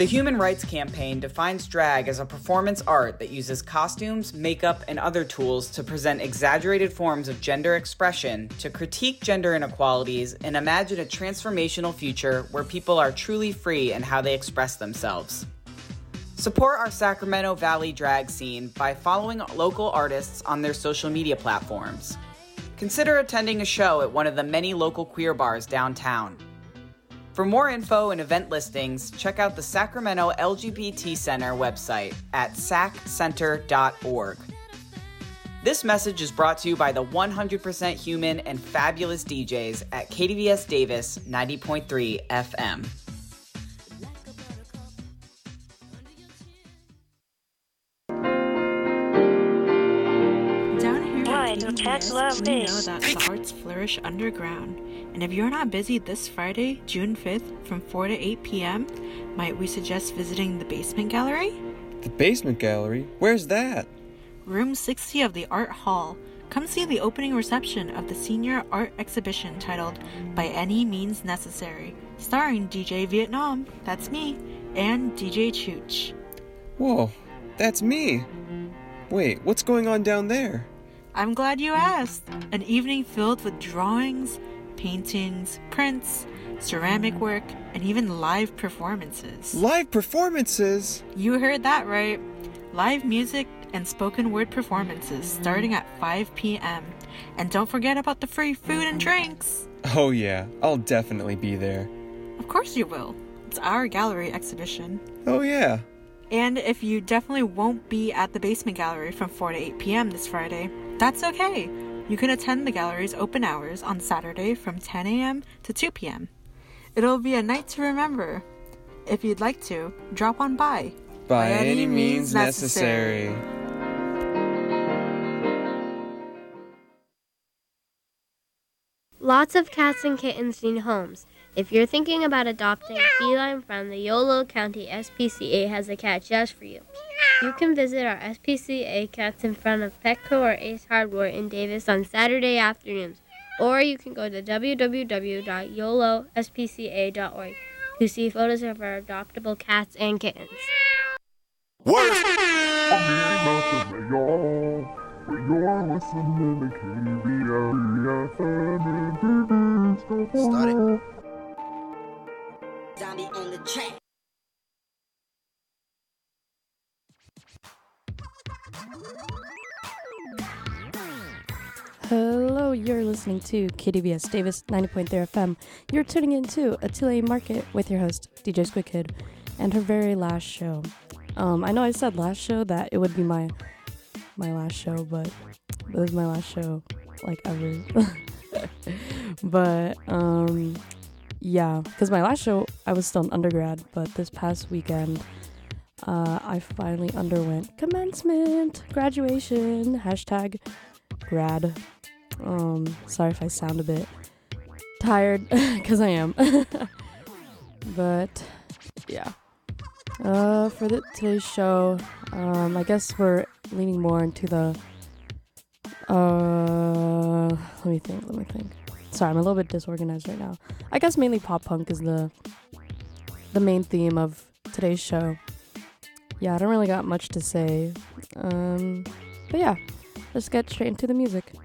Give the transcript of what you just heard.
The Human Rights Campaign defines drag as a performance art that uses costumes, makeup, and other tools to present exaggerated forms of gender expression, to critique gender inequalities, and imagine a transformational future where people are truly free in how they express themselves. Support our Sacramento Valley drag scene by following local artists on their social media platforms. Consider attending a show at one of the many local queer bars downtown. For more info and event listings, check out the Sacramento LGBT Center website at saccenter.org. This message is brought to you by the 100% human and fabulous DJs at KDVS Davis 90.3 FM. KDVS, we know that the arts flourish underground. And if you're not busy this Friday, June 5th, from 4 to 8 p.m., might we suggest visiting the Basement Gallery? The Basement Gallery? Where's that? Room 60 of the Art Hall. Come see the opening reception of the senior art exhibition titled By Any Means Necessary, starring DJ Vietnam, that's me, and DJ Chooch. Whoa, that's me. Wait, what's going on down there? I'm glad you asked. An evening filled with drawings, paintings, prints, ceramic work, and even live performances. Live performances? You heard that right. Live music and spoken word performances starting at 5 p.m. And don't forget about the free food and drinks. Oh yeah, I'll definitely be there. Of course you will. It's our gallery exhibition. Oh yeah. And if you definitely won't be at the Basement Gallery from 4 to 8 p.m. this Friday, that's okay. You can attend the gallery's open hours on Saturday from 10 a.m. to 2 p.m. It'll be a night to remember. If you'd like to, drop on by. By any means necessary. Lots of cats and kittens need homes. If you're thinking about adopting a feline friend, the Yolo County SPCA has a cat just for you. You can visit our SPCA cats in front of Petco or Ace Hardware in Davis on Saturday afternoons, or you can go to www.yolospca.org to see photos of our adoptable cats and kittens. What? You're listening to KBS. Start it. Zombie on the track. Hello, you're listening to KDVS Davis 90.3 FM. You're tuning into Atelier Market with your host, DJ Squid Kid, and her very last show. I know I said last show that it would be my last show, but it was my last show, like, ever. But, yeah, because my last show, I was still an undergrad, but this past weekend, I finally underwent commencement, graduation, hashtag grad. Sorry if I sound a bit tired, because I am. But, yeah. For today's show, I guess we're leaning more into the, let me think. Sorry, I'm a little bit disorganized right now. I guess mainly pop punk is the main theme of today's show. Yeah, I don't really got much to say. But yeah, let's get straight into the music.